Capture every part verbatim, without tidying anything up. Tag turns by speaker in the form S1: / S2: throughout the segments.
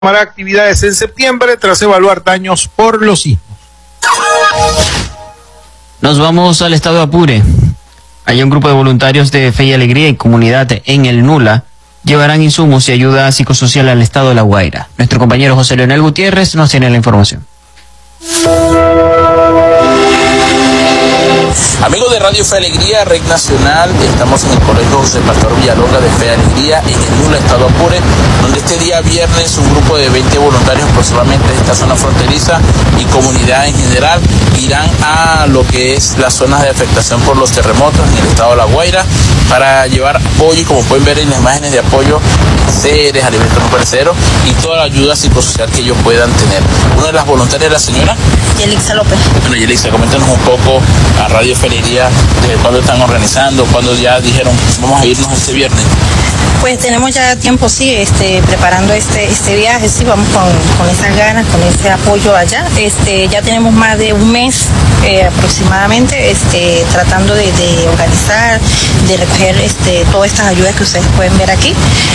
S1: Tomará actividades en septiembre tras evaluar daños por los sismos.
S2: Nos vamos al estado de Apure. Hay un grupo de voluntarios de Fe y Alegría y Comunidad en el Nula llevarán insumos y ayuda psicosocial al estado de La Guaira. Nuestro compañero José Leonel Gutiérrez nos tiene la información.
S3: Amigos de Radio Fe Alegría, Red Nacional, estamos en el Colegio José Pastor Villalonga de Fe Alegría, en el Nula, estado Apure, donde este día viernes un grupo de veinte voluntarios aproximadamente de esta zona fronteriza y comunidad en general irán a lo que es las zonas de afectación por los terremotos en el estado de La Guaira para llevar apoyo, y como pueden ver en las imágenes de apoyo, seres, alimentos no perecederos y toda la ayuda psicosocial que ellos puedan tener. Una de las voluntarias es la señora
S4: Yelixa López.
S3: Bueno, Yelixa, coméntanos un poco a Radio Fe Alegría desde cuándo están organizando, cuándo ya dijeron vamos a irnos este viernes.
S4: Pues tenemos ya tiempo, sí, este, preparando este, este viaje, sí, vamos con, con esas ganas, con ese apoyo allá. Este, ya tenemos más de un mes eh, aproximadamente, este, tratando de, de organizar, de recoger este, todas estas ayudas que ustedes pueden ver aquí.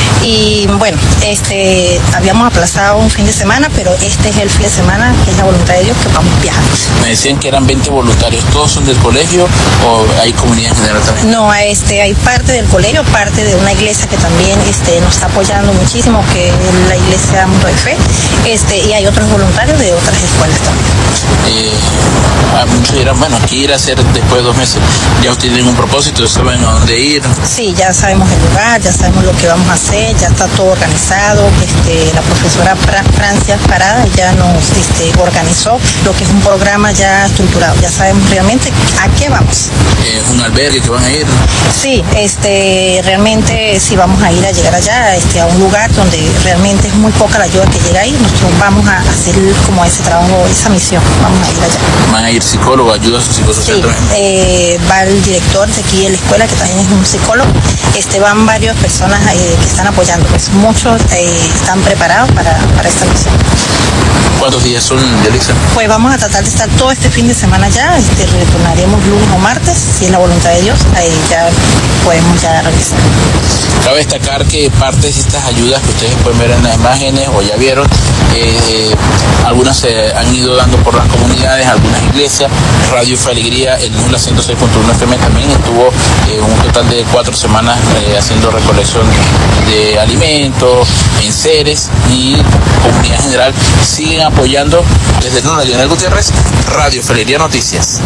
S4: Y bueno, este, habíamos aplazado un fin de semana, pero este es el fin de semana, que es la voluntad de Dios, que vamos viajando.
S3: Me decían que eran veinte voluntarios, ¿todos son del colegio o hay comunidad en general también?
S4: No, este, hay parte del colegio, parte de una iglesia que también Este, nos está apoyando muchísimo, que es la iglesia Mundo de Fe, este, y hay otros voluntarios de otras escuelas también.
S3: Eh, muchos dirán, bueno, ¿qué ir a hacer después de dos meses? ¿Ya ustedes tienen un propósito? ¿Ya saben a dónde ir?
S4: Sí, ya sabemos el lugar, ya sabemos lo que vamos a hacer, ya está todo organizado. Este, la profesora Fra Francia Parada ya nos este, organizó lo que es un programa ya estructurado, ya sabemos realmente a qué vamos.
S3: ¿Es un albergue que van a ir?
S4: Sí, este, realmente sí vamos a ir a llegar allá, este, a un lugar donde realmente es muy poca la ayuda que llega ahí. Nosotros vamos a hacer como ese trabajo, esa misión, vamos a ir allá.
S3: ¿Van a ir psicólogos, ayuda psicosocial?
S4: Sí, eh, va el director de aquí de la escuela, que también es un psicólogo, este, van varias personas eh, que están apoyando, pues muchos eh, están preparados para, para esta misión.
S3: ¿Cuántos días son, Yelixa?
S4: Pues vamos a tratar de estar todo este fin de semana ya, este, retornaremos lunes o martes, si es la voluntad de Dios, ahí ya podemos ya regresar.
S3: Cabe destacar que parte de estas ayudas que ustedes pueden ver en las imágenes o ya vieron, eh, algunas se han ido dando por las comunidades, algunas iglesias. Radio Fe Alegría, el Nula ciento seis punto uno F M también estuvo eh, un total de cuatro semanas eh, haciendo recolección de alimentos, enseres, y comunidad en general siguen apoyando. Desde el Nula, Leonel Gutiérrez, Radio Fe Alegría Noticias.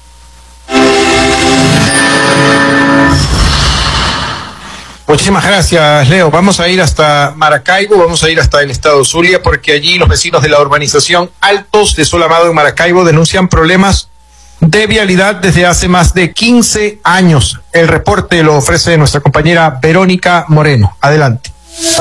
S1: Muchísimas gracias, Leo. Vamos a ir hasta Maracaibo, vamos a ir hasta el estado Zulia, porque allí los vecinos de la urbanización Altos de Sol Amado en Maracaibo denuncian problemas de vialidad desde hace más de quince años. El reporte lo ofrece nuestra compañera Verónica Moreno. Adelante.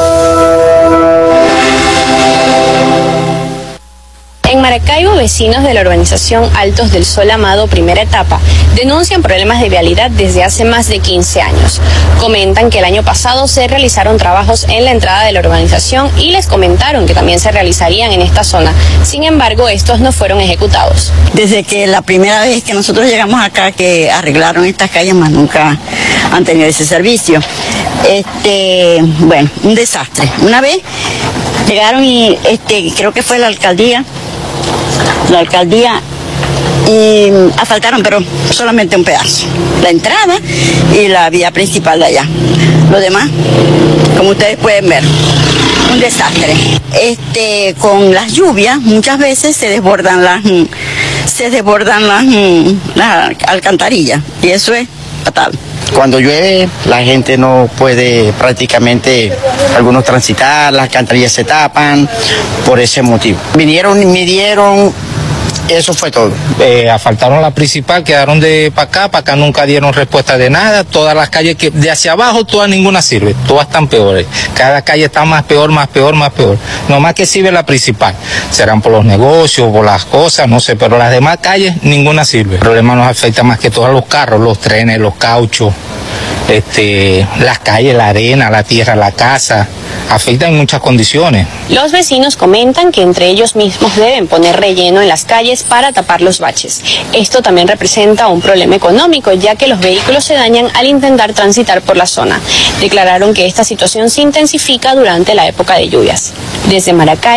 S5: En Maracaibo, vecinos de la urbanización Altos del Sol Amado, primera etapa, denuncian problemas de vialidad desde hace más de quince años. Comentan que el año pasado se realizaron trabajos en la entrada de la urbanización y les comentaron que también se realizarían en esta zona. Sin embargo, estos no fueron ejecutados.
S6: Desde que la primera vez que nosotros llegamos acá, que arreglaron estas calles, más nunca han tenido ese servicio. Este, bueno, un desastre. Una vez llegaron y este, creo que fue la alcaldía, la alcaldía y asfaltaron, pero solamente un pedazo, la entrada y la vía principal de allá. Lo demás, como ustedes pueden ver, un desastre. Este, con las lluvias muchas veces se desbordan las, se desbordan las, las alcantarillas y eso es fatal.
S7: Cuando llueve la gente no puede prácticamente, algunos transitar, las alcantarillas se tapan por ese motivo. Vinieron y midieron, eso fue todo.
S8: Eh, asfaltaron la principal, quedaron de para acá, para acá nunca dieron respuesta de nada. Todas las calles que de hacia abajo, todas ninguna sirve, todas están peores. Cada calle está más peor, más peor, más peor. Nomás que sirve la principal. Serán por los negocios, por las cosas, no sé, pero las demás calles ninguna sirve. El problema nos afecta más que todo a los carros, los trenes, los cauchos. este, las calles, la arena, la tierra, la casa, afectan en muchas condiciones.
S5: Los vecinos comentan que entre ellos mismos deben poner relleno en las calles para tapar los baches. Esto también representa un problema económico, ya que los vehículos se dañan al intentar transitar por la zona. Declararon que esta situación se intensifica durante la época de lluvias. Desde Maracay,